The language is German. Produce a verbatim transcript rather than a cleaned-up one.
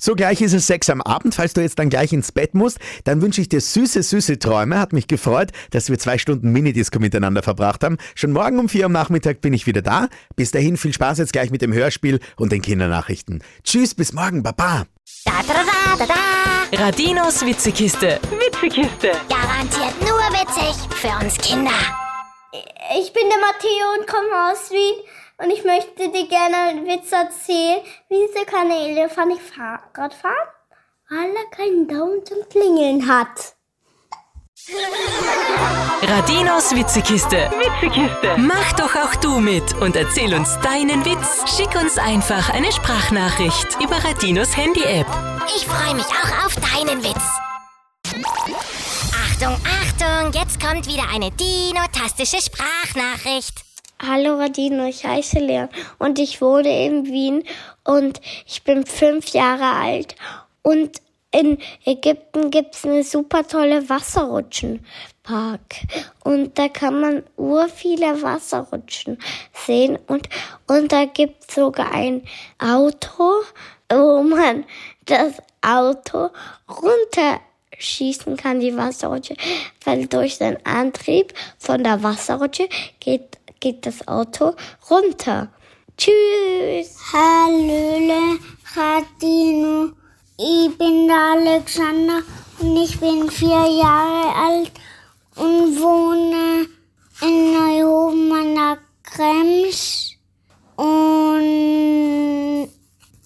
So, gleich ist es sechs am Abend. Falls du jetzt dann gleich ins Bett musst, dann wünsche ich dir süße, süße Träume. Hat mich gefreut, dass wir zwei Stunden Minidisco miteinander verbracht haben. Schon morgen um vier am Nachmittag bin ich wieder da. Bis dahin viel Spaß jetzt gleich mit dem Hörspiel und den Kindernachrichten. Tschüss, bis morgen, Baba. Da, da, da, da, da. Radinos Witzekiste. Witzekiste. Garantiert nur witzig für uns Kinder. Ich bin der Matteo und komme aus Wien und ich möchte dir gerne einen Witz erzählen. Wieso kann ein Elefant nicht Fahrrad fahren? Weil er keinen Daumen zum Klingeln hat. Radinos Witzekiste. Witzekiste. Mach doch auch du mit und erzähl uns deinen Witz. Schick uns einfach eine Sprachnachricht über Radinos Handy-App. Ich freue mich auch auf deinen Witz. Achtung, Achtung, jetzt kommt wieder eine dino-tastische Sprachnachricht. Hallo Radino, ich heiße Leon und ich wohne in Wien und ich bin fünf Jahre alt. Und in Ägypten gibt's eine super tolle Wasserrutschenpark. Und da kann man ur viele Wasserrutschen sehen. Und, und da gibt's sogar ein Auto, wo man das Auto runterschießen kann, die Wasserrutsche. Weil durch den Antrieb von der Wasserrutsche geht, geht das Auto runter. Tschüss! Hallöle, Radino. Ich bin der Alexander und ich bin vier Jahre alt und wohne in Neuhofen an der Krems. Und